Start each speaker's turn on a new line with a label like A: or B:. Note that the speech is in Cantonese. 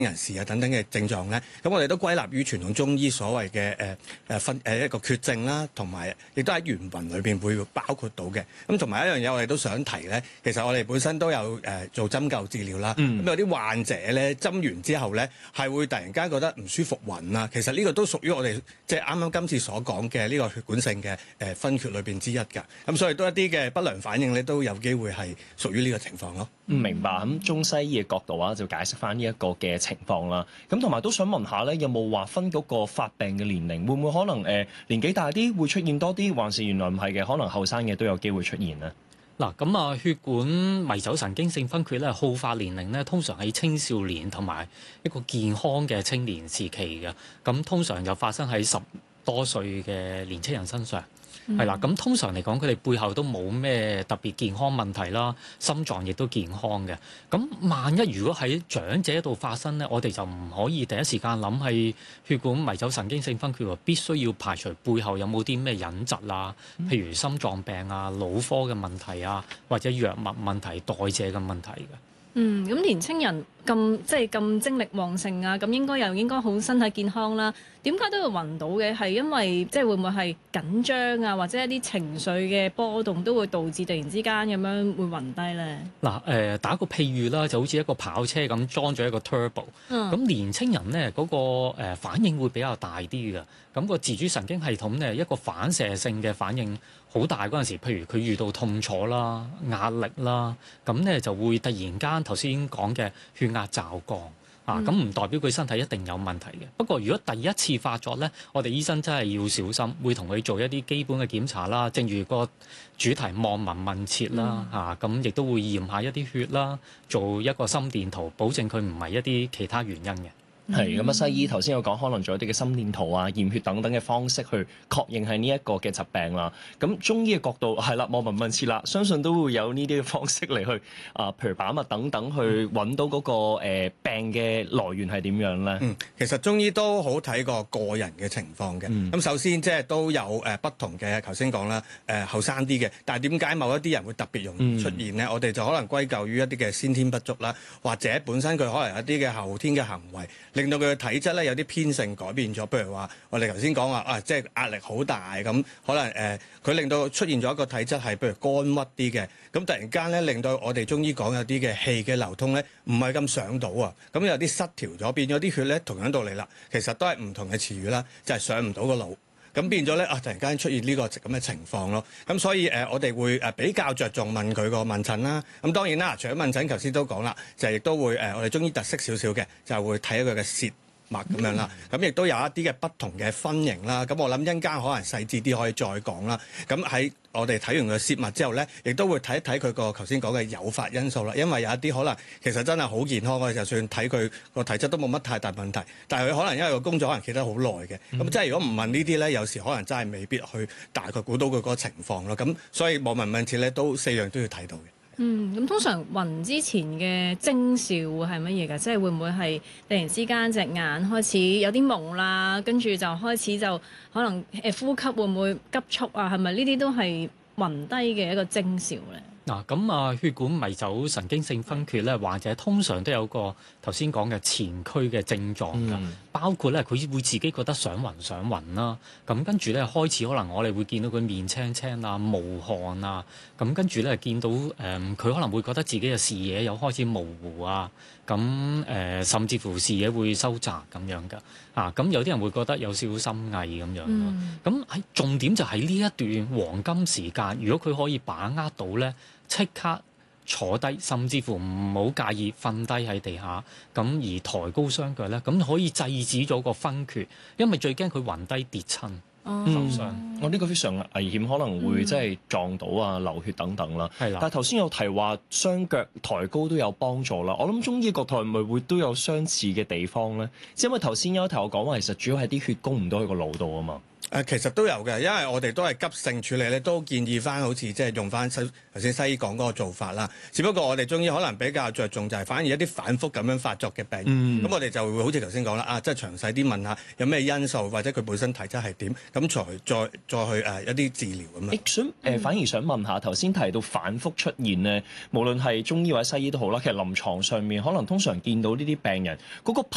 A: 人士啊等等嘅症狀咧，咁我哋都歸納於傳統中醫所謂嘅一個缺症啦，同埋亦都喺原文裏邊會包括到嘅。咁同埋一樣嘢我哋都想提咧，其實我哋本身都有做針灸治療啦。咁有啲患者咧針完之後咧係會突然間覺得唔舒服暈啊，其實呢個都屬於我哋即係啱啱今次所講嘅呢個血管性嘅分缺裏邊之一㗎。咁所以都一啲嘅不良反應咧都有機會係屬於呢個情況咯。
B: 明白。咁中西醫嘅角度啊，就解釋翻呢一個嘅情況啦。咁同埋都想問下咧，有冇話分嗰個發病嘅年齡，會唔會可能年紀大啲會出現多啲，還是原來唔係嘅，可能後生嘅都有機會出現呢？
C: 嗱，咁啊，血管迷走神經性分缺咧，好發年齡咧，通常喺青少年同埋一個健康嘅青年時期嘅。咁通常就發生喺10多歲嘅年青人身上。係啦，咁通常嚟講，佢哋背後都冇咩特別健康問題啦，心臟亦都健康嘅。咁萬一如果喺長者度發生咧，我哋就唔可以第一時間諗係血管迷走神經性分缺喎，必須要排除背後有冇啲咩隱疾啊，譬如心臟病啊、腦科嘅問題啊，或者藥物問題、代謝嘅問題嘅。
D: 咁年青人咁精力旺盛啊，咁應該好身體健康啦。點解都會暈到嘅？係因為會唔會係緊張啊，或者一啲情緒嘅波動都會導致突然之間咁樣會暈低咧？
C: 嗱，打個譬喻啦，就好似一個跑車咁裝咗一個 turbo。咁年青人咧嗰個反應會比較大啲嘅。咁個自主神經系統咧一個反射性嘅反應好大嗰陣時，譬如佢遇到痛楚啦、壓力啦，咁咧就會突然間頭先講嘅血壓驟降。咁唔代表佢身體一定有問題嘅。不過如果第一次發作咧，我哋醫生真係要小心，會同佢做一啲基本嘅檢查啦。正如個主題望聞問切啦，咁亦都會驗下一啲血啦，做一個心電圖，保證佢唔係一啲其他原因嘅。
B: 係咁啊！西醫頭先有講，可能做一啲嘅心電圖啊、驗血等等嘅方式去確認係呢一個嘅疾病啦。咁中醫嘅角度係啦，望聞問切啦，相信都會有呢啲嘅方式嚟去譬如把脈等等，去揾到嗰個病嘅來源係點樣咧？
A: 其實中醫都好睇個人嘅情況嘅。咁首先即係都有不同嘅，頭先講啦，後生啲嘅，但係點解某一啲人會特別容易出現咧？我哋就可能歸咎於一啲嘅先天不足啦，或者本身佢可能有一啲嘅後天嘅行為。令到佢嘅體質咧有啲偏性改變咗，譬如話我哋頭先講話即係壓力好大咁，可能佢令到出現咗一個體質係譬如肝鬱啲嘅，咁突然間咧令到我哋中醫講有啲嘅氣嘅流通咧唔係咁上到啊，咁有啲失調咗，變咗啲血咧同樣道理啦，其實都係唔同嘅詞語啦，就係上唔到個腦。咁變咗咧突然間出現呢個咁嘅情況咯。咁所以我哋會比較着重問佢個問診啦。咁當然啦，除咗問診，頭先都講啦，就亦都會我哋中醫特色少少嘅，就係會睇佢嘅舌脈咁樣啦。咁亦都有一啲嘅不同嘅分型啦。咁我諗一陣間可能細緻啲可以再講啦。咁喺我哋睇完個舌脈之後咧，亦都會睇一睇佢個頭先講嘅誘發因素啦。因為有一啲可能其實真係好健康，我哋就算睇佢個體質都冇乜太大問題，但係佢可能因為個工作可能企得好耐嘅，咁即係如果唔問呢啲咧，有時可能真係未必去大概估到佢嗰個情況咯。咁所以望聞問切咧都4樣都要睇到嘅。
D: 咁通常暈之前嘅徵兆會係乜嘢㗎？即係會唔會係突然之間隻眼開始有啲朦啦，跟住就開始就可能呼吸會唔會急促啊？係咪呢啲都係暈低嘅一個徵兆咧？
C: 咁血管迷走神經性分缺咧，患者通常都有個頭先講嘅前驅嘅症狀㗎，包括咧佢會自己覺得想暈啦，咁跟住咧開始可能我哋會見到佢面青青啊、冒汗啊，咁跟住咧見到佢可能會覺得自己嘅視野又開始模糊啊，咁甚至乎視野會收窄咁樣㗎，咁有啲人會覺得有少少心翳咁樣咯，咁喺重點就喺呢一段黃金時間，如果佢可以把握到咧，即刻坐低，甚至乎唔好介意瞓低喺地下，咁而抬高雙腳咧，咁可以制止咗個分缺，因為最驚佢暈低跌親受傷。
B: 我呢個非常危險，可能會即係撞到啊、流血等等啦。但係頭先有提話雙腳抬高都有幫助啦。我諗中醫嘅角度係咪會都有相似嘅地方咧？因為頭先有一題我講話，其實主要係啲血供唔到去個腦度啊嘛。
A: 其實都有嘅，因為我哋都係急性處理咧，都建議翻好似即係用翻頭先西醫講嗰個做法啦。只不過我哋中醫可能比較着重就係反而一啲反覆咁樣發作嘅病，咁我哋就會好似頭先講啦，即係詳細啲問下有咩因素，或者佢本身體質係點，咁再去一啲治療咁樣。
B: 反而想問下頭先提到反覆出現咧，無論係中醫或者西醫都好啦，其實臨床上面可能通常見到呢啲病人嗰個